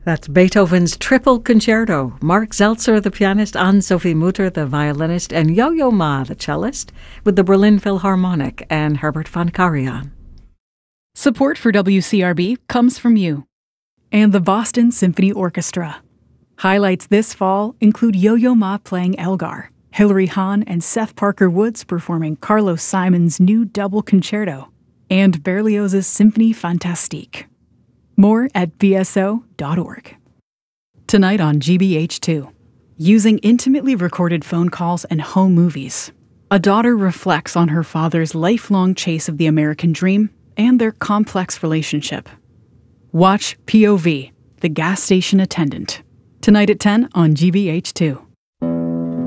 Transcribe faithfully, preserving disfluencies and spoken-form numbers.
That's Beethoven's Triple Concerto. Mark Zeltzer, the pianist, Anne-Sophie Mutter, the violinist, and Yo-Yo Ma, the cellist, with the Berlin Philharmonic and Herbert von Karajan. Support for W C R B comes from you and the Boston Symphony Orchestra. Highlights this fall include Yo-Yo Ma playing Elgar, Hilary Hahn and Seth Parker Woods performing Carlos Simon's new double concerto, and Berlioz's Symphonie Fantastique. More at b s o dot org. Tonight on G B H two, using intimately recorded phone calls and home movies, a daughter reflects on her father's lifelong chase of the American dream and their complex relationship. Watch P O V, The Gas Station Attendant, tonight at ten on G B H two.